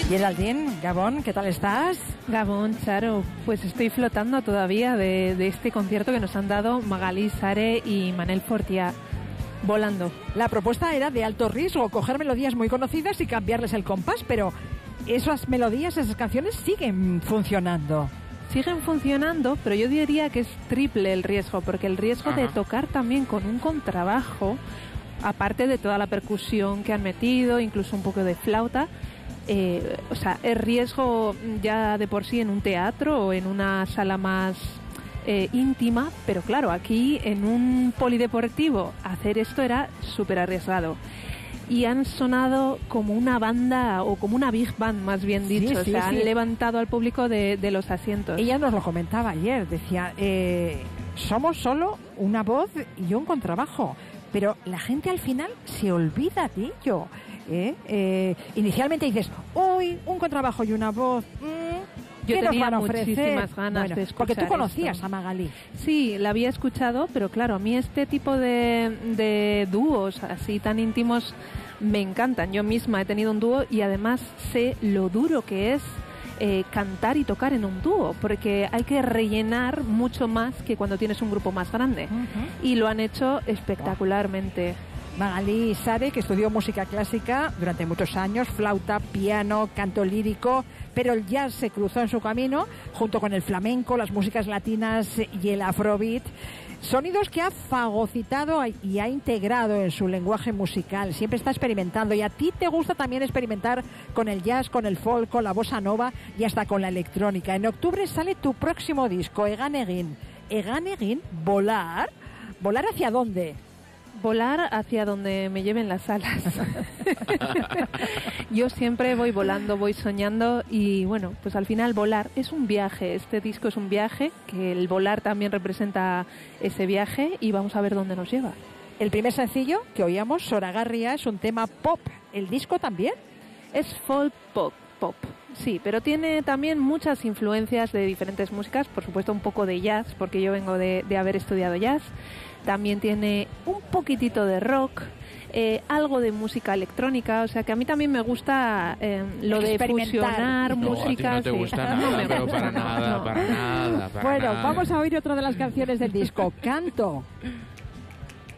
Geraldine, Gabón, ¿qué tal estás? Gabón, Charo, pues estoy flotando todavía de este concierto que nos han dado Magalí Sare y Manel Fortià, volando. La propuesta era de alto riesgo, coger melodías muy conocidas y cambiarles el compás, pero esas melodías, esas canciones siguen funcionando. Siguen funcionando, pero yo diría que es triple el riesgo, porque el riesgo de tocar también con un contrabajo, aparte de toda la percusión que han metido, incluso un poco de flauta, o sea, es riesgo ya de por sí en un teatro o en una sala más íntima, pero claro, aquí en un polideportivo hacer esto era súper arriesgado. Y han sonado como una banda, o como una big band más bien dicho, sí, han levantado al público de los asientos. Ella nos lo comentaba ayer, decía, somos solo una voz y un contrabajo, pero la gente al final se olvida de ello. Inicialmente dices, uy, un contrabajo y una voz, yo tenía muchísimas ganas de escuchar porque tú conocías esto a Magalí. Sí, la había escuchado, pero claro, a mí este tipo de dúos así tan íntimos me encantan. Yo misma he tenido un dúo y además sé lo duro que es cantar y tocar en un dúo, porque hay que rellenar mucho más que cuando tienes un grupo más grande. Y lo han hecho espectacularmente. Magalí Sare, que estudió música clásica durante muchos años, flauta, piano, canto lírico, pero el jazz se cruzó en su camino junto con el flamenco, las músicas latinas y el afrobeat. Sonidos que ha fagocitado y ha integrado en su lenguaje musical. Siempre está experimentando. Y a ti te gusta también experimentar con el jazz, con el folk, con la bossa nova y hasta con la electrónica. En octubre sale tu próximo disco, Egan Egin. Egan Egin, volar. ¿Volar hacia dónde? Volar hacia donde me lleven las alas. Yo siempre voy volando, voy soñando y bueno, pues al final volar es un viaje. Este disco es un viaje, que el volar también representa ese viaje y vamos a ver dónde nos lleva. El primer sencillo que oíamos, Zoragarria, es un tema pop. ¿El disco también? Es folk pop. Sí, pero tiene también muchas influencias de diferentes músicas, por supuesto un poco de jazz, porque yo vengo de haber estudiado jazz. También tiene un poquitito de rock, algo de música electrónica, o sea que a mí también me gusta lo de fusionar música. No te gusta nada, pero para nada. Bueno, vamos a oír otra de las canciones del disco, Canto.